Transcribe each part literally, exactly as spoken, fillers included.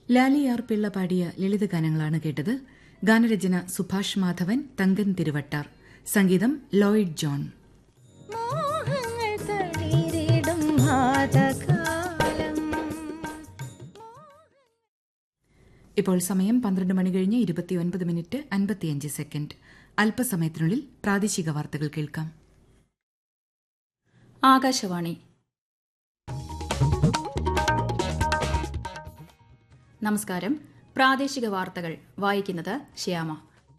ലാലിയാർ പിള്ള പാടിയ ലളിതഗാനങ്ങളാണ് കേട്ടത്. ഗാനരചന സുഭാഷ് മാധവൻ, തങ്കൻ തിരുവട്ടാർ. സംഗീതം ലോയിഡ് ജോൺ. ഇപ്പോൾ സമയം പന്ത്രണ്ട് മണി കഴിഞ്ഞ് ഇരുപത്തിയൊൻപത് മിനിറ്റ് അൻപത്തിയഞ്ച് സെക്കൻഡ്. അല്പസമയത്തിനുള്ളിൽ പ്രാദേശിക വാർത്തകൾ കേൾക്കാം. ആകാശവാണി. നമസ്കാരം. പ്രാദേശിക വാർത്തകൾ വായിക്കുന്നത് ശ്യാമ.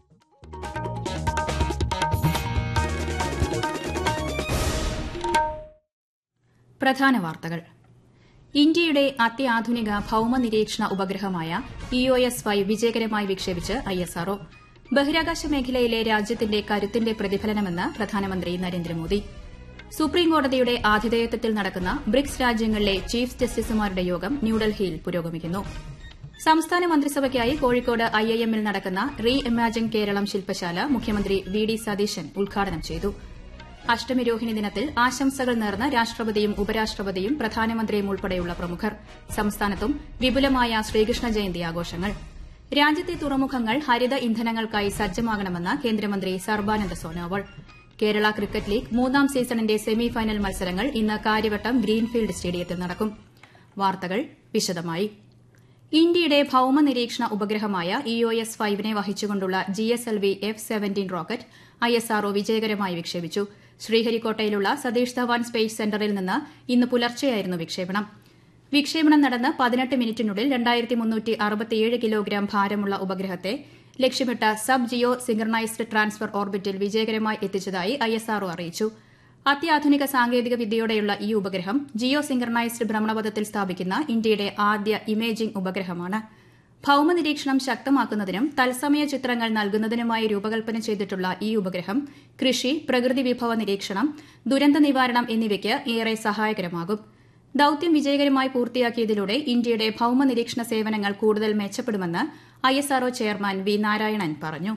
പ്രധാന വാർത്തകൾ. ഇന്ത്യയുടെ അത്യാധുനിക ഭൌമ നിരീക്ഷണ ഉപഗ്രഹമായ ഇ ഒ എസ് ഫൈവ് വിജയകരമായി വിക്ഷേപിച്ച് ഐ എസ് ആർ ഒ. ബഹിരാകാശ മേഖലയിലെ രാജ്യത്തിന്റെ കരുത്തിന്റെ പ്രതിഫലനമെന്ന് പ്രധാനമന്ത്രി നരേന്ദ്രമോദി. സുപ്രീംകോടതിയുടെ ആതിഥേയത്വത്തിൽ നടക്കുന്ന ബ്രിക്സ് രാജ്യങ്ങളിലെ ചീഫ് ജസ്റ്റിസുമാരുടെ യോഗം ന്യൂഡൽഹിയിൽ പുരോഗമിക്കുന്നു. സംസ്ഥാന മന്ത്രിസഭയ്ക്കായി കോഴിക്കോട് ഐ ഐ എമ്മിൽ നടക്കുന്ന റീ ഇമാജിൻ കേരളം ശില്പശാല മുഖ്യമന്ത്രി വി ഡി സതീശൻ ഉദ്ഘാടനം ചെയ്തു. അഷ്ടമിരോഹിണി ദിനത്തിൽ ആശംസകൾ നേർന്ന് രാഷ്ട്രപതിയും ഉപരാഷ്ട്രപതിയും പ്രധാനമന്ത്രിയും ഉൾപ്പെടെയുള്ള പ്രമുഖർ. സംസ്ഥാനത്തും വിപുലമായ ശ്രീകൃഷ്ണ ജയന്തി ആഘോഷങ്ങൾ. രാജ്യത്തെ തുറമുഖങ്ങൾ ഹരിത ഇന്ധനങ്ങൾക്കായി സജ്ജമാകണമെന്ന് കേന്ദ്രമന്ത്രി സർബാനന്ദ സോനോവാൾ. കേരള ക്രിക്കറ്റ് ലീഗ് മൂന്നാം സീസണിന്റെ സെമി ഫൈനൽ മത്സരങ്ങൾ ഇന്ന് കാര്യവട്ടം ഗ്രീൻഫീൽഡ് സ്റ്റേഡിയത്തിൽ നടക്കും. വാർത്തകൾ വിശദമായി. ഇന്ത്യയുടെ ഭൌമ നിരീക്ഷണ ഉപഗ്രഹമായ E O S ഫൈവിനെ വഹിച്ചുകൊണ്ടുള്ള G S L V F seventeen rocket I S R O വിജയകരമായി വിക്ഷേപിച്ചു. ശ്രീഹരിക്കോട്ടയിലുള്ള സതീഷ് ധവാൻ സ്പേസ് സെന്ററിൽ നിന്ന് ഇന്ന് പുലർച്ചെയായിരുന്നു വിക്ഷേപണം. വിക്ഷേപണം നടന്ന് പതിനെട്ട് മിനിറ്റിനുള്ളിൽ രണ്ടായിരത്തി മുന്നൂറ്റി അറുപത്തിയേഴ് കിലോഗ്രാം ഭാരമുള്ള ഉപഗ്രഹത്തെ ലക്ഷ്യമിട്ട സബ് ജിയോ സിംഗ്രനൈസ്ഡ് ട്രാൻസ്ഫർ ഓർബിറ്റിൽ വിജയകരമായി എത്തിച്ചതായി ഐ എസ് ആർ ഒ അറിയിച്ചു. അത്യാധുനിക സാങ്കേതിക വിദ്യയോടെയുള്ള ഈ ഉപഗ്രഹം ജിയോ സിംഗ്രനൈസ്ഡ് ഭ്രമണപഥത്തിൽ സ്ഥാപിക്കുന്ന ഇന്ത്യയുടെ ആദ്യ ഇമേജിംഗ് ഉപഗ്രഹമാണ്. ഭൌമ നിരീക്ഷണം ശക്തമാക്കുന്നതിനും തത്സമയ ചിത്രങ്ങൾ നൽകുന്നതിനുമായി രൂപകൽപ്പന ചെയ്തിട്ടുള്ള ഈ ഉപഗ്രഹം കൃഷി, പ്രകൃതി വിഭവ നിരീക്ഷണം, ദുരന്ത നിവാരണം എന്നിവയ്ക്ക് ഏറെ സഹായകരമാകും. ദൌത്യം വിജയകരമായി പൂർത്തിയാക്കിയതിലൂടെ ഇന്ത്യയുടെ ഭൌമ നിരീക്ഷണ സേവനങ്ങൾ കൂടുതൽ മെച്ചപ്പെടുമെന്ന് I S R O chairman V Narayanan പറഞ്ഞു.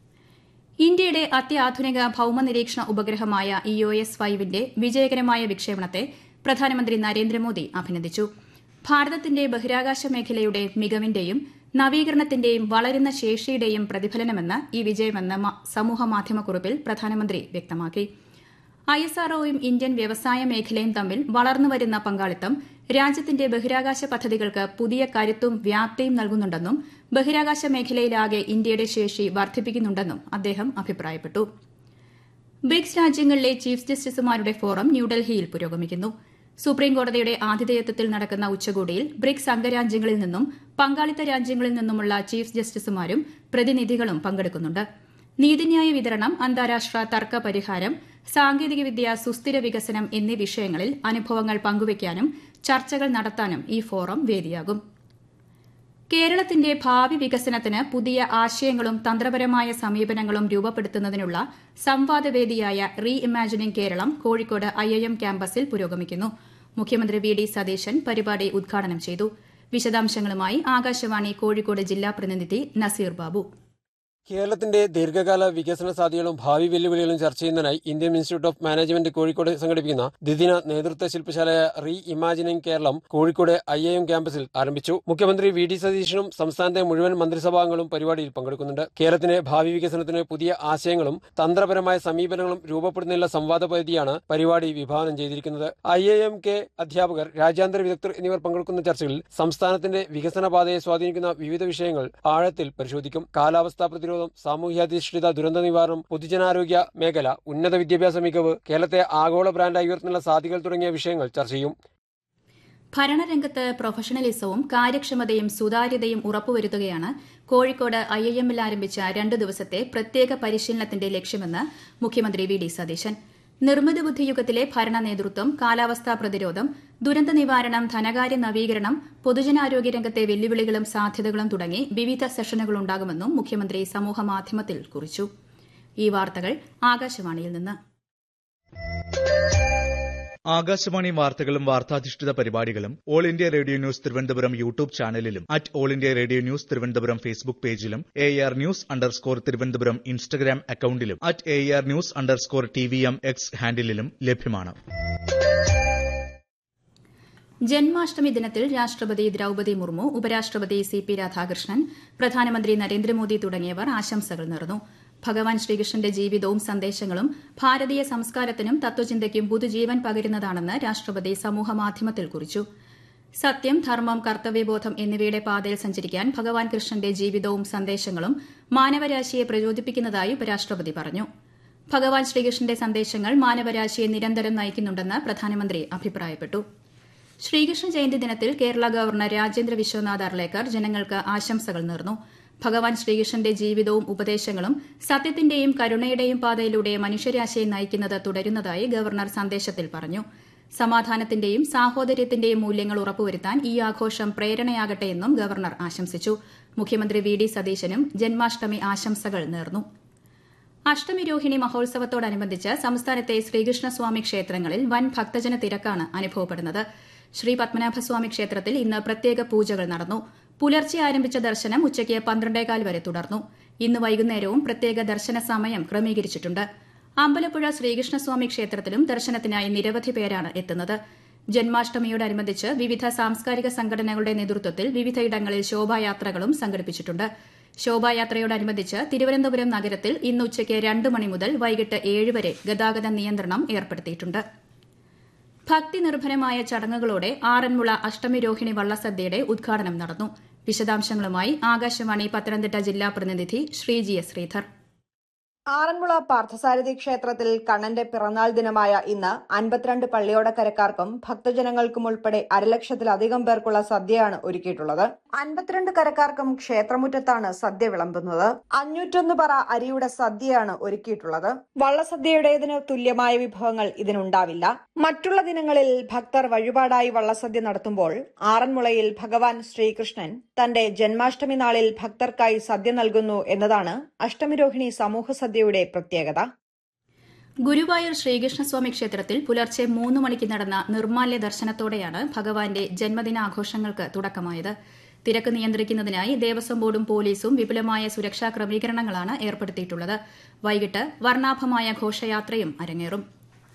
ഇന്ത്യയുടെ അത്യാധുനിക ഭൌമ നിരീക്ഷണ ഉപഗ്രഹമായ ഇ ഒ എസ് ഫൈവിന്റെ വിജയകരമായ വിക്ഷേപണത്തെ പ്രധാനമന്ത്രി നരേന്ദ്രമോദി അഭിനന്ദിച്ചു. ഭാരതത്തിന്റെ ബഹിരാകാശ മേഖലയുടെ മികവിന്റെയും നവീകരണത്തിന്റെയും വളരുന്ന ശേഷിയുടെയും പ്രതിഫലനമെന്ന് ഈ വിജയമെന്ന് സമൂഹമാധ്യമക്കുറിപ്പിൽ പ്രധാനമന്ത്രി വ്യക്തമാക്കി. ഐ എസ് ആർ ഒയും ഇന്ത്യൻ വ്യവസായ മേഖലയും തമ്മിൽ വളർന്നുവരുന്ന പങ്കാളിത്തം രാജ്യത്തിന്റെ ബഹിരാകാശ പദ്ധതികൾക്ക് പുതിയ കരുത്തും വ്യാപ്തിയും നൽകുന്നുണ്ടെന്നും ബഹിരാകാശ മേഖലയിലാകെ ഇന്ത്യയുടെ ശേഷി വർദ്ധിപ്പിക്കുന്നുണ്ടെന്നും അദ്ദേഹം അഭിപ്രായപ്പെട്ടു. ബ്രിക്സ് രാജ്യങ്ങളിലെ ചീഫ് ജസ്റ്റിസുമാരുടെ ഫോറം ന്യൂഡൽഹിയിൽ പുരോഗമിക്കുന്നു. സുപ്രീംകോടതിയുടെ ആതിഥേയത്വത്തിൽ നടക്കുന്ന ഉച്ചകോടിയിൽ ബ്രിക്സ് അംഗരാജ്യങ്ങളിൽ നിന്നും പങ്കാളിത്ത രാജ്യങ്ങളിൽ നിന്നുമുള്ള ചീഫ് ജസ്റ്റിസുമാരും പ്രതിനിധികളും പങ്കെടുക്കുന്നുണ്ട്. നീതിന്യായ വിതരണം, അന്താരാഷ്ട്ര തർക്ക പരിഹാരം, സാങ്കേതികവിദ്യ, സുസ്ഥിര വികസനം എന്നീ വിഷയങ്ങളിൽ അനുഭവങ്ങൾ പങ്കുവയ്ക്കാനും ചർച്ചകൾ നടത്താനും ഈ ഫോറം വേദിയാകും. കേരളത്തിന്റെ ഭാവി വികസനത്തിന് പുതിയ ആശയങ്ങളും തന്ത്രപരമായ സമീപനങ്ങളും രൂപപ്പെടുത്തുന്നതിനുള്ള സംവാദവേദിയായ re imagining Keralam Kozhikode I I M ക്യാമ്പസിൽ പുരോഗമിക്കുന്നു. മുഖ്യമന്ത്രി വി ഡി സതീശൻ പരിപാടി ഉദ്ഘാടനം ചെയ്തു. വിശദാംശങ്ങളുമായി ആകാശവാണി കോഴിക്കോട് ജില്ലാ പ്രതിനിധി നസീർ ബാബു. കേരളത്തിന്റെ ദീർഘകാല വികസന സാധ്യതകളും ഭാവി വെല്ലുവിളികളും ചർച്ച ചെയ്യുന്നതിനായി Indian institute of management Kozhikode സംഘടിപ്പിക്കുന്ന ദ്വിദിന നേതൃത്വ ശില്പശാലയായ re imagining Keralam Kozhikode I I M ക്യാമ്പസിൽ ആരംഭിച്ചു. മുഖ്യമന്ത്രി വി ഡി സതീശനും സംസ്ഥാനത്തെ മുഴുവൻ മന്ത്രിസഭാംഗങ്ങളും പരിപാടിയിൽ പങ്കെടുക്കുന്നുണ്ട്. കേരളത്തിന്റെ ഭാവി വികസനത്തിന് പുതിയ ആശയങ്ങളും തന്ത്രപരമായ സമീപനങ്ങളും രൂപപ്പെടുന്നതിനുള്ള സംവാദ പദ്ധതിയാണ് പരിപാടി വിഭാവനം ചെയ്തിരിക്കുന്നത്. ഐ ഐ എം കെ അധ്യാപകർ, രാജ്യാന്തര വിദഗ്ധർ എന്നിവർ പങ്കെടുക്കുന്ന ചർച്ചകളിൽ സംസ്ഥാനത്തിന്റെ വികസന പാതയെ സ്വാധീനിക്കുന്ന വിവിധ വിഷയങ്ങൾ ആഴത്തിൽ പരിശോധിക്കും. കാലാവസ്ഥാ പ്രതിരോധം, സാമൂഹ്യാധിഷ്ഠിത ദുരന്ത നിവാരണം, പൊതുജനാരോഗ്യ മേഖല, ഉന്നത വിദ്യാഭ്യാസ മികവ്, കേരളത്തെ ആഗോള ബ്രാൻഡായി ഉയർത്തുന്ന സാധ്യതകൾ തുടങ്ങിയ വിഷയങ്ങൾ ചർച്ച ചെയ്യും. ഭരണരംഗത്ത് പ്രൊഫഷണലിസവും കാര്യക്ഷമതയും സുതാര്യതയും ഉറപ്പുവരുത്തുകയാണ് കോഴിക്കോട് ഐ ഐ എമ്മിൽ ആരംഭിച്ച രണ്ടു ദിവസത്തെ പ്രത്യേക പരിശീലനത്തിന്റെ ലക്ഷ്യമെന്ന് മുഖ്യമന്ത്രി വി ഡി സതീശൻ. നിർമ്മിത ബുദ്ധി യുഗത്തിലെ ഭരണ നേതൃത്വം, കാലാവസ്ഥാ പ്രതിരോധം, ദുരന്ത നിവാരണം, ധനകാര്യ നവീകരണം, പൊതുജനാരോഗ്യ രംഗത്തെ വെല്ലുവിളികളും സാധ്യതകളും തുടങ്ങി വിവിധ സെഷനുകളുണ്ടാകുമെന്നും മുഖ്യമന്ത്രി സമൂഹമാധ്യമത്തിൽ കുറിച്ചു. ഈ വാർത്തകൾ ആകാശവാണിയിൽ നിന്ന്. ആകാശവാണി വാർത്തകളും വാർത്താധിഷ്ഠിത പരിപാടികളും all India radio news Thiruvananthapuram YouTube ചാനലിലും at all India radio news Thiruvananthapuram Facebook പേജിലും A R news underscore Thiruvananthapuram Instagram അക്കൌണ്ടിലും at A R news underscore T V M X ഹാൻഡിലും ലഭ്യമാണ്. ജന്മാഷ്ടമി ദിനത്തിൽ രാഷ്ട്രപതി ദ്രൌപദി മുർമു ഉപരാഷ്ട്രപതി സി പി രാധാകൃഷ്ണൻ പ്രധാനമന്ത്രി നരേന്ദ്രമോദി തുടങ്ങിയവർ ആശംസകൾ നേർന്നു. ഭഗവാൻ ശ്രീകൃഷ്ണന്റെ ജീവിതവും സന്ദേശങ്ങളും ഭാരതീയ സംസ്കാരത്തിനും തത്വചിന്തയ്ക്കും പുതുജീവൻ പകരുന്നതാണെന്ന് രാഷ്ട്രപതി സമൂഹമാധ്യമത്തിൽ കുറിച്ചു. സത്യം, ധർമ്മം, കർത്തവ്യബോധം എന്നിവയുടെ പാതയിൽ സഞ്ചരിക്കാൻ ഭഗവാൻ കൃഷ്ണന്റെ ജീവിതവും സന്ദേശങ്ങളും മാനവരാശിയെ പ്രചോദിപ്പിക്കുന്നതായി ഉപരാഷ്ട്രപതി പറഞ്ഞു. ഭഗവാൻ ശ്രീകൃഷ്ണന്റെ സന്ദേശങ്ങൾ മാനവരാശിയെ നിരന്തരം നയിക്കുന്നുണ്ടെന്ന് പ്രധാനമന്ത്രി അഭിപ്രായപ്പെട്ടു. ശ്രീകൃഷ്ണ ജയന്തി ദിനത്തിൽ കേരള ഗവർണർ രാജേന്ദ്ര വിശ്വനാഥ് അർലേക്കർ ജനങ്ങൾക്ക് ആശംസകൾ നേർന്നു. ഭഗവാൻ ശ്രീകൃഷ്ണന്റെ ജീവിതവും ഉപദേശങ്ങളും സത്യത്തിന്റെയും കരുണയുടെയും പാതയിലൂടെ മനുഷ്യരാശിയെ നയിക്കുന്നത് തുടരുന്നതായി ഗവർണർ സന്ദേശത്തിൽ പറഞ്ഞു. സമാധാനത്തിന്റെയും സാഹോദര്യത്തിന്റെയും മൂല്യങ്ങൾ ഉറപ്പുവരുത്താൻ ഈ ആഘോഷം പ്രേരണയാകട്ടെയെന്നും ഗവർണർ ആശംസിച്ചു. മുഖ്യമന്ത്രി വി ഡി സതീശനും ജന്മാഷ്ടമി ആശംസകൾ നേർന്നു. അഷ്ടമി രോഹിണി മഹോത്സവത്തോടനുബന്ധിച്ച് സംസ്ഥാനത്തെ ശ്രീകൃഷ്ണസ്വാമി ക്ഷേത്രങ്ങളിൽ വൻ ഭക്തജന തിരക്കാണ് അനുഭവപ്പെടുന്നത്. ശ്രീ പത്മനാഭസ്വാമി ക്ഷേത്രത്തിൽ ഇന്ന് പ്രത്യേക പൂജകൾ നടന്നു. പുലർച്ചെ ആരംഭിച്ച ദർശനം ഉച്ചയ്ക്ക് പന്ത്രണ്ടേകാൽ വരെ തുടർന്നു. ഇന്ന് വൈകുന്നേരവും പ്രത്യേക ദർശന സമയം ക്രമീകരിച്ചിട്ടുണ്ട്. അമ്പലപ്പുഴ ശ്രീകൃഷ്ണസ്വാമി ക്ഷേത്രത്തിലും ദർശനത്തിനായി നിരവധി പേരാണ് എത്തുന്നത്. ജന്മാഷ്ടമിയോടനുബന്ധിച്ച് വിവിധ സാംസ്കാരിക സംഘടനകളുടെ നേതൃത്വത്തിൽ വിവിധയിടങ്ങളിൽ ശോഭായാത്രകളും സംഘടിപ്പിച്ചിട്ടുണ്ട്. ശോഭായാത്രയോടനുബന്ധിച്ച് തിരുവനന്തപുരം നഗരത്തിൽ ഇന്ന് ഉച്ചയ്ക്ക് രണ്ട് മണി മുതൽ വൈകിട്ട് ഏഴ് വരെ ഗതാഗത നിയന്ത്രണം ഏർപ്പെടുത്തിയിട്ടുണ്ട്. ഭക്തി നിർഭരമായ ചടങ്ങുകളോടെ ആറന്മുള അഷ്ടമി രോഹിണി വള്ളസദ്യയുടെ ഉദ്ഘാടനം നടന്നു. വിശദാംശങ്ങളുമായി ആകാശവാണി പത്തനംതിട്ട ജില്ലാ പ്രതിനിധി ശ്രീജി എസ് ശ്രീധർ. ആറന്മുള പാർത്ഥസാരഥി ക്ഷേത്രത്തിൽ കണ്ണന്റെ പിറന്നാൾ ദിനമായ ഇന്ന് അൻപത്തിരണ്ട് പള്ളിയോടക്കരക്കാർക്കും ഭക്തജനങ്ങൾക്കും ഉൾപ്പെടെ അരലക്ഷത്തിലധികം പേർക്കുള്ള സദ്യയാണ് ഒരുക്കിയിട്ടുള്ളത്. അൻപത്തിരണ്ട് കരക്കാർക്കും ക്ഷേത്രമുറ്റത്താണ് സദ്യ വിളമ്പുന്നത്. അഞ്ഞൂറ്റൊന്ന് പറ അരിയുടെ സദ്യയാണ് ഒരുക്കിയിട്ടുള്ളത്. വള്ളസദ്യയുടേതിന് തുല്യമായ വിഭവങ്ങൾ ഇതിനുണ്ടാവില്ല. മറ്റുള്ള ദിനങ്ങളിൽ ഭക്തർ വഴിപാടായി വള്ളസദ്യ നടത്തുമ്പോൾ ആറന്മുളയിൽ ഭഗവാൻ ശ്രീകൃഷ്ണൻ തന്റെ ജന്മാഷ്ടമി നാളിൽ ഭക്തർക്കായി സദ്യ നൽകുന്നു എന്നതാണ് അഷ്ടമിരോഹിണി സമൂഹ സദ്യയുടെ പ്രത്യേകത. ഗുരുവായൂർ ശ്രീകൃഷ്ണസ്വാമി ക്ഷേത്രത്തിൽ പുലർച്ചെ മൂന്ന് മണിക്ക് നടന്ന നിർമ്മാല്യ ദർശനത്തോടെയാണ് ഭഗവാന്റെ ജന്മദിനാഘോഷങ്ങൾക്ക് തുടക്കമായത്. തിരക്ക് നിയന്ത്രിക്കുന്നതിനായി ദേവസ്വം ബോർഡും പോലീസും വിപുലമായ സുരക്ഷാ ക്രമീകരണങ്ങളാണ് ഏർപ്പെടുത്തിയിട്ടുള്ളത്. വൈകിട്ട് വർണ്ണാഭമായ ഘോഷയാത്രയും അരങ്ങേറും.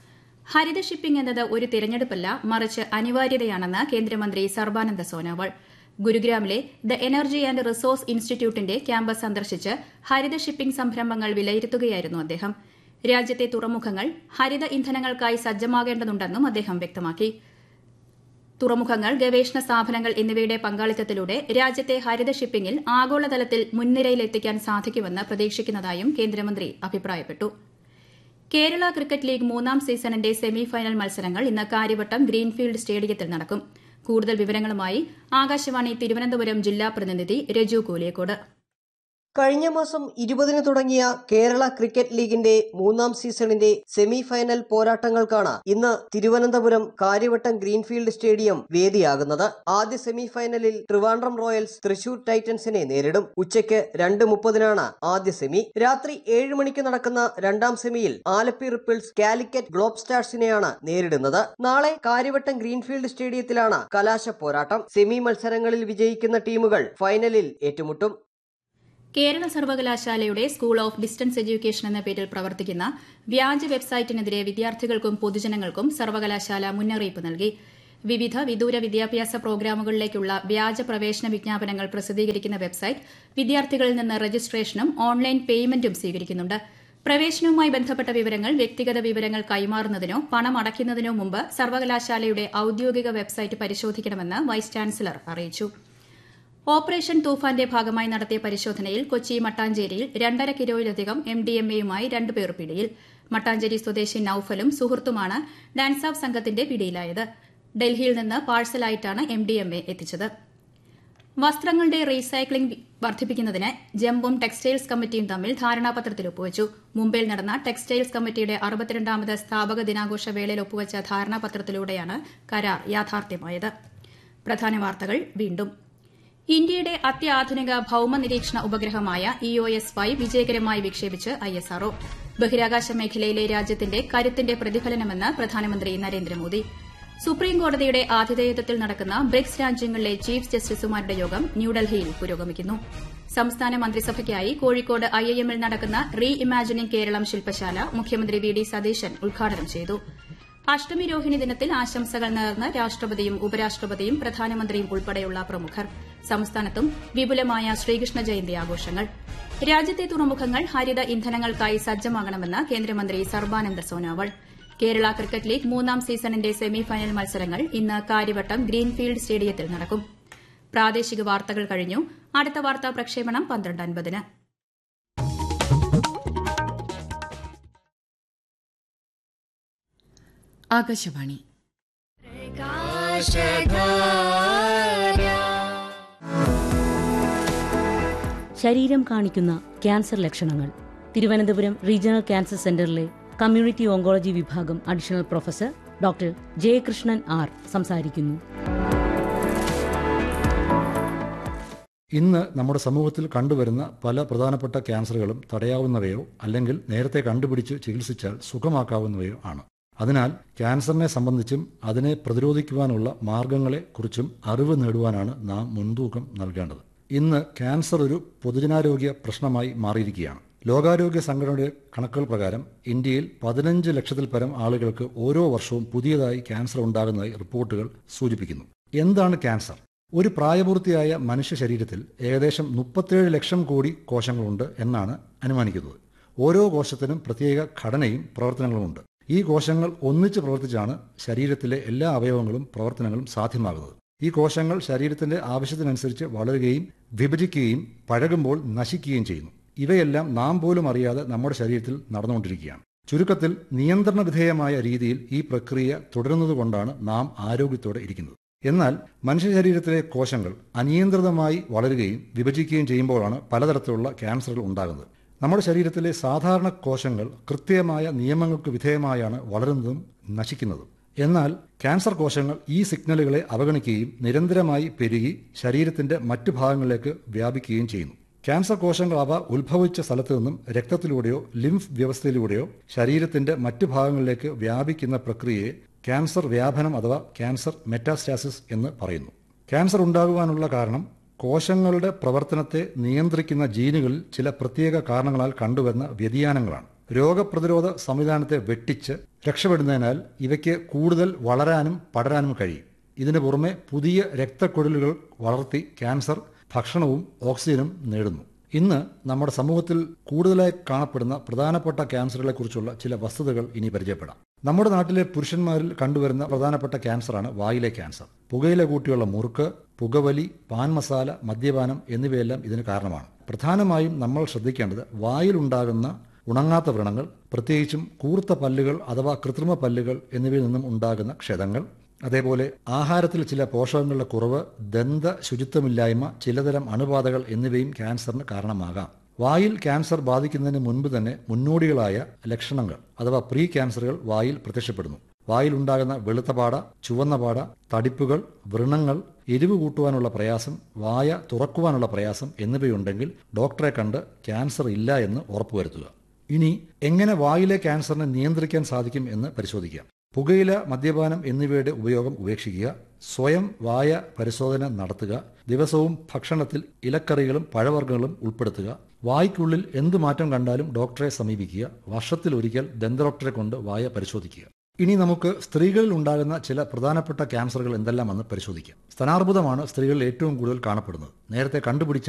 ഹരിത ഷിപ്പിംഗ് എന്നത് ഒരു തിരഞ്ഞെടുപ്പല്ല, മറിച്ച് അനിവാര്യതയാണെന്ന് കേന്ദ്രമന്ത്രി Sarbananda Sonowal. ഗുരുഗ്രാമിലെ the energy and resource ഇൻസ്റ്റിറ്റ്യൂട്ടിന്റെ ക്യാമ്പസ് സന്ദർശിച്ച് ഹരിത ഷിപ്പിംഗ് സംരംഭങ്ങൾ വിലയിരുത്തുകയായിരുന്നു അദ്ദേഹം. രാജ്യത്തെ തുറമുഖങ്ങൾ ഹരിത ഇന്ധനങ്ങൾക്കായി സജ്ജമാകേണ്ടതുണ്ടെന്നും അദ്ദേഹം വ്യക്തമാക്കി. തുറമുഖങ്ങൾ, ഗവേഷണ സ്ഥാപനങ്ങൾ എന്നിവയുടെ പങ്കാളിത്തത്തിലൂടെ രാജ്യത്തെ ഹരിത ഷിപ്പിംഗിൽ ആഗോളതലത്തിൽ മുൻനിരയിലെത്തിക്കാൻ സാധിക്കുമെന്ന് പ്രതീക്ഷിക്കുന്നതായും കേന്ദ്രമന്ത്രി അഭിപ്രായപ്പെട്ടു. കേരള ക്രിക്കറ്റ് ലീഗ് മൂന്നാം സീസണിന്റെ സെമി ഫൈനൽ മത്സരങ്ങൾ ഇന്ന് കാര്യവട്ടം ഗ്രീൻഫീൽഡ് സ്റ്റേഡിയത്തിൽ നടക്കും. കൂടുതൽ വിവരങ്ങളുമായി ആകാശവാണി തിരുവനന്തപുരം ജില്ലാ പ്രതിനിധി രജു കൂലിയക്കോട്. കഴിഞ്ഞ മാസം ഇരുപതിന് തുടങ്ങിയ കേരള ക്രിക്കറ്റ് ലീഗിന്റെ മൂന്നാം സീസണിന്റെ സെമി ഫൈനൽ പോരാട്ടങ്ങൾക്കാണ് ഇന്ന് തിരുവനന്തപുരം കാര്യവട്ടം ഗ്രീൻഫീൽഡ് സ്റ്റേഡിയം വേദിയാകുന്നത്. ആദ്യ സെമി ഫൈനലിൽ ട്രിവാൻഡ്രം റോയൽസ് തൃശൂർ ടൈറ്റൻസിനെ നേരിടും. ഉച്ചയ്ക്ക് രണ്ട് മുപ്പതിനാണ് ആദ്യ സെമി. രാത്രി ഏഴ് മണിക്ക് നടക്കുന്ന രണ്ടാം സെമിയിൽ ആലപ്പി റിപ്പിൾസ് കാലിക്കറ്റ് ഗ്ലോബ് സ്റ്റാർസിനെയാണ് നേരിടുന്നത്. നാളെ കാര്യവട്ടം ഗ്രീൻഫീൽഡ് സ്റ്റേഡിയത്തിലാണ് കലാശ പോരാട്ടം. സെമി മത്സരങ്ങളിൽ വിജയിക്കുന്ന ടീമുകൾ ഫൈനലിൽ ഏറ്റുമുട്ടും. കേരള സർവകലാശാലയുടെ സ്കൂൾ ഓഫ് ഡിസ്റ്റൻസ് എഡ്യൂക്കേഷൻ എന്ന പേരിൽ പ്രവർത്തിക്കുന്ന വ്യാജ വെബ്സൈറ്റിനെതിരെ വിദ്യാർത്ഥികൾക്കും പൊതുജനങ്ങൾക്കും സർവകലാശാല മുന്നറിയിപ്പ് നൽകി. വിവിധ വിദൂര വിദ്യാഭ്യാസ പ്രോഗ്രാമുകളിലേക്കുള്ള വ്യാജ പ്രവേശന വിജ്ഞാപനങ്ങൾ പ്രസിദ്ധീകരിക്കുന്ന വെബ്സൈറ്റ് വിദ്യാർത്ഥികളിൽ നിന്ന് രജിസ്ട്രേഷനും ഓൺലൈൻ പേയ്മെന്റും സ്വീകരിക്കുന്നുണ്ട്. പ്രവേശനവുമായി ബന്ധപ്പെട്ട വിവരങ്ങൾ വ്യക്തിഗത വിവരങ്ങൾ കൈമാറുന്നതിനോ പണം അടയ്ക്കുന്നതിനോ മുമ്പ് സർവകലാശാലയുടെ ഔദ്യോഗിക വെബ്സൈറ്റ് പരിശോധിക്കണമെന്ന് വൈസ് ചാൻസലർ അറിയിച്ചു. ഓപ്പറേഷൻ തൂഫാന്റെ ഭാഗമായി നടത്തിയ പരിശോധനയിൽ കൊച്ചി മട്ടാഞ്ചേരിയിൽ രണ്ടര കിലോയിലധികം എം ഡി എം എയുമായി രണ്ടുപേർ പിടിയിൽ. മട്ടാഞ്ചേരി സ്വദേശി നൌഫലും സുഹൃത്തുമാണ് ഡാൻസ് ഓഫ് സംഘത്തിന്റെ പിടിയിലായത്. ഡൽഹിയിൽ നിന്ന് പാഴ്സലായിട്ടാണ് എം ഡി എം എ എത്തിച്ചത്. വസ്ത്രങ്ങളുടെ റീസൈക്ലിംഗ് വർദ്ധിപ്പിക്കുന്നതിന് ജംബും ടെക്സ്റ്റൈൽസ് കമ്മിറ്റിയും തമ്മിൽ ധാരണാപത്രത്തിൽ ഒപ്പുവച്ചു. മുംബൈയിൽ നടന്ന ടെക്സ്റ്റൈൽസ് കമ്മിറ്റിയുടെ അറുപത്തിരണ്ടാമത് സ്ഥാപക ദിനാഘോഷ വേളയിൽ ഒപ്പുവച്ച ധാരണാപത്രത്തിലൂടെയാണ് കരാർ യാഥാർത്ഥ്യമായത്. പ്രധാന വാർത്തകൾ വീണ്ടും. ഇന്ത്യയുടെ അത്യാധുനിക ഭൌമ നിരീക്ഷണ ഉപഗ്രഹമായ ഇ ഒ എസ് ഫൈവ് വിജയകരമായി വിക്ഷേപിച്ച് ഐ എസ് ആർ ഒ. ബഹിരാകാശ മേഖലയിലെ രാജ്യത്തിന്റെ കരുത്തിന്റെ പ്രതിഫലനമെന്ന് പ്രധാനമന്ത്രി നരേന്ദ്രമോദി. സുപ്രീംകോടതിയുടെ ആതിഥേയത്വത്തിൽ നടക്കുന്ന ബ്രിക്സ് രാജ്യങ്ങളിലെ ചീഫ് ജസ്റ്റിസുമാരുടെ യോഗം ന്യൂഡൽഹിയിൽ പുരോഗമിക്കുന്നു. സംസ്ഥാന മന്ത്രിസഭയ്ക്കായി കോഴിക്കോട് ഐ ഐ എമ്മിൽ നടക്കുന്ന റീ ഇമാജിനിംഗ് കേരളം ശില്പശാല മുഖ്യമന്ത്രി വി ഡി സതീശൻ ഉദ്ഘാടനം ചെയ്തു. അഷ്ടമി രോഹിണി ദിനത്തിൽ ആശംസകൾ നേർന്ന് രാഷ്ട്രപതിയും ഉപരാഷ്ട്രപതിയും പ്രധാനമന്ത്രിയും ഉൾപ്പെടെയുള്ള പ്രമുഖർ. സംസ്ഥാനത്തും വിപുലമായ ശ്രീകൃഷ്ണ ജയന്തി ആഘോഷങ്ങൾ. രാജ്യത്തെ തുറമുഖങ്ങൾ ഹരിത ഇന്ധനങ്ങൾക്കായി സജ്ജമാകണമെന്ന് കേന്ദ്രമന്ത്രി സർബാനന്ദ സോനോവാൾ. കേരള ക്രിക്കറ്റ് ലീഗ് മൂന്നാം സീസണിന്റെ സെമിഫൈനൽ മത്സരങ്ങൾ ഇന്ന് കാര്യവട്ടം ഗ്രീൻഫീൽഡ് സ്റ്റേഡിയത്തിൽ നടക്കും. പ്രാദേശിക വാർത്തകൾ കഴിഞ്ഞു. അടുത്ത വാർത്താ പ്രക്ഷേപണം പന്ത്രണ്ട് അൻപതിന്. ആകാശവാണി. ശരീരം കാണിക്കുന്ന ക്യാൻസർ ലക്ഷണങ്ങൾ. തിരുവനന്തപുരം റീജിയണൽ ക്യാൻസർ സെന്ററിലെ കമ്മ്യൂണിറ്റി ഓങ്കോളജി വിഭാഗം additional professor doctor Jayakrishnan R സംസാരിക്കുന്നു. ഇന്ന് നമ്മുടെ സമൂഹത്തിൽ കണ്ടുവരുന്ന പല പ്രധാനപ്പെട്ട ക്യാൻസറുകളും തടയാവുന്നവയോ അല്ലെങ്കിൽ നേരത്തെ കണ്ടുപിടിച്ച് ചികിത്സിച്ചാൽ സുഖമാക്കാവുന്നവയോ ആണ്. അതിനാൽ ക്യാൻസറിനെ സംബന്ധിച്ചും അതിനെ പ്രതിരോധിക്കുവാനുള്ള മാർഗങ്ങളെക്കുറിച്ചും അറിവ് നേടുവാനാണ് നാം മുൻതൂക്കം നൽകേണ്ടത്. ഇന്ന് ക്യാൻസർ ഒരു പൊതുജനാരോഗ്യ പ്രശ്നമായി മാറിയിരിക്കുകയാണ്. ലോകാരോഗ്യ സംഘടനയുടെ കണക്കുകൾ പ്രകാരം ഇന്ത്യയിൽ പതിനഞ്ച് ലക്ഷത്തിൽ പരം ആളുകൾക്ക് ഓരോ വർഷവും പുതിയതായി ക്യാൻസർ ഉണ്ടാകുന്നതായി റിപ്പോർട്ടുകൾ സൂചിപ്പിക്കുന്നു. എന്താണ് ക്യാൻസർ? ഒരു പ്രായപൂർത്തിയായ മനുഷ്യ ശരീരത്തിൽ ഏകദേശം മുപ്പത്തിയേഴ് ലക്ഷം കോടി കോശങ്ങളുണ്ട് എന്നാണ് അനുമാനിക്കുന്നത്. ഓരോ കോശത്തിനും പ്രത്യേക ഘടനയും പ്രവർത്തനങ്ങളുമുണ്ട്. ഈ കോശങ്ങൾ ഒന്നിച്ച് പ്രവർത്തിച്ചാണ് ശരീരത്തിലെ എല്ലാ അവയവങ്ങളും പ്രവർത്തനങ്ങളും സാധ്യമാകുന്നത്. ഈ കോശങ്ങൾ ശരീരത്തിന്റെ ആവശ്യത്തിനനുസരിച്ച് വളരുകയും വിഭജിക്കുകയും പഴകുമ്പോൾ നശിക്കുകയും ചെയ്യുന്നു. ഇവയെല്ലാം നാം പോലും അറിയാതെ നമ്മുടെ ശരീരത്തിൽ നടന്നുകൊണ്ടിരിക്കുകയാണ്. ചുരുക്കത്തിൽ നിയന്ത്രണ വിധേയമായ രീതിയിൽ ഈ പ്രക്രിയ തുടരുന്നതുകൊണ്ടാണ് നാം ആരോഗ്യത്തോടെ ഇരിക്കുന്നത്. എന്നാൽ മനുഷ്യ ശരീരത്തിലെ കോശങ്ങൾ അനിയന്ത്രിതമായി വളരുകയും വിഭജിക്കുകയും ചെയ്യുമ്പോഴാണ് പലതരത്തിലുള്ള ക്യാൻസറുകൾ ഉണ്ടാകുന്നത്. നമ്മുടെ ശരീരത്തിലെ സാധാരണ കോശങ്ങൾ കൃത്യമായ നിയമങ്ങൾക്ക് വിധേയമായാണ് വളരുന്നതും നശിക്കുന്നതും. എന്നാൽ ക്യാൻസർ കോശങ്ങൾ ഈ സിഗ്നലുകളെ അവഗണിക്കുകയും നിരന്തരമായി പെരുകി ശരീരത്തിന്റെ മറ്റു ഭാഗങ്ങളിലേക്ക് വ്യാപിക്കുകയും ചെയ്യുന്നു. ക്യാൻസർ കോശങ്ങൾ അവ ഉത്ഭവിച്ച സ്ഥലത്തു നിന്നും രക്തത്തിലൂടെയോ ലിംഫ് വ്യവസ്ഥയിലൂടെയോ ശരീരത്തിന്റെ മറ്റു ഭാഗങ്ങളിലേക്ക് വ്യാപിക്കുന്ന പ്രക്രിയയെ ക്യാൻസർ വ്യാപനം അഥവാ ക്യാൻസർ മെറ്റാസ്റ്റാസിസ് എന്ന് പറയുന്നു. ക്യാൻസർ ഉണ്ടാകുവാനുള്ള കാരണം കോശങ്ങളുടെ പ്രവർത്തനത്തെ നിയന്ത്രിക്കുന്ന ജീനുകളിൽ ചില പ്രത്യേക കാരണങ്ങളാൽ കണ്ടുവരുന്ന വ്യതിയാനങ്ങളാണ്. രോഗപ്രതിരോധ സംവിധാനത്തെ വെട്ടിച്ച് രക്ഷപ്പെടുന്നതിനാൽ ഇവയ്ക്ക് കൂടുതൽ വളരാനും പടരാനും കഴിയും. ഇതിനു പുറമെ പുതിയ രക്തക്കുഴലുകൾ വളർത്തി ക്യാൻസർ ഭക്ഷണവും ഓക്സിജനും നേടുന്നു. ഇന്ന് നമ്മുടെ സമൂഹത്തിൽ കൂടുതലായി കാണപ്പെടുന്ന പ്രധാനപ്പെട്ട ക്യാൻസറുകളെക്കുറിച്ചുള്ള ചില വസ്തുതകൾ ഇനി പരിചയപ്പെടാം. നമ്മുടെ നാട്ടിലെ പുരുഷന്മാരിൽ കണ്ടുവരുന്ന പ്രധാനപ്പെട്ട ക്യാൻസറാണ് വായിലെ ക്യാൻസർ. പുകയില കൂട്ടിയുള്ള മുറുക്ക്, പുകവലി, പാൻ മസാല, മദ്യപാനം എന്നിവയെല്ലാം ഇതിന് കാരണമാണ്. പ്രധാനമായും നമ്മൾ ശ്രദ്ധിക്കേണ്ടത് വായിലുണ്ടാകുന്ന ഉണങ്ങാത്ത വ്രണങ്ങൾ, പ്രത്യേകിച്ചും കൂർത്ത പല്ലുകൾ അഥവാ കൃത്രിമ പല്ലുകൾ എന്നിവയിൽ നിന്നും ഉണ്ടാകുന്ന ക്ഷതങ്ങൾ, അതേപോലെ ആഹാരത്തിൽ ചില പോഷകങ്ങളുടെ കുറവ്, ദന്ത ശുചിത്വമില്ലായ്മ, ചിലതരം അണുബാധകൾ എന്നിവയും ക്യാൻസറിന് കാരണമാകാം. വായിൽ ക്യാൻസർ ബാധിക്കുന്നതിന് മുൻപ് തന്നെ മുന്നോടികളായ ലക്ഷണങ്ങൾ അഥവാ പ്രീ ക്യാൻസറുകൾ വായിൽ പ്രത്യക്ഷപ്പെടുന്നു. വായിൽ ഉണ്ടാകുന്ന വെളുത്ത പാട, ചുവന്ന പാട, തടിപ്പുകൾ, വ്രണങ്ങൾ, എരിവ് കൂട്ടുവാനുള്ള പ്രയാസം, വായ തുറക്കുവാനുള്ള പ്രയാസം എന്നിവയുണ്ടെങ്കിൽ ഡോക്ടറെ കണ്ട് ക്യാൻസർ ഇല്ല എന്ന് ഉറപ്പുവരുത്തുക. ഇനി എങ്ങനെ വായിലെ ക്യാൻസറിനെ നിയന്ത്രിക്കാൻ സാധിക്കും എന്ന് പരിശോധിക്കാം. പുകയില, മദ്യപാനം എന്നിവയുടെ ഉപയോഗം ഉപേക്ഷിക്കുക. സ്വയം വായ പരിശോധന നടത്തുക. ദിവസവും ഭക്ഷണത്തിൽ ഇലക്കറികളും പഴവർഗ്ഗങ്ങളും ഉൾപ്പെടുത്തുക. വായ്ക്കുള്ളിൽ എന്ത് മാറ്റം കണ്ടാലും ഡോക്ടറെ സമീപിക്കുക. വർഷത്തിൽ ഒരിക്കൽ ദന്തഡോക്ടറെ കൊണ്ട് വായ പരിശോധിക്കുക. ഇനി നമുക്ക് സ്ത്രീകളിൽ ഉണ്ടാകുന്ന ചില പ്രധാനപ്പെട്ട ക്യാൻസറുകൾ എന്തെല്ലാമെന്ന് പരിശോധിക്കാം. സ്തനാർബുദമാണ് സ്ത്രീകളിൽ ഏറ്റവും കൂടുതൽ കാണപ്പെടുന്നത്. നേരത്തെ കണ്ടുപിടിച്ച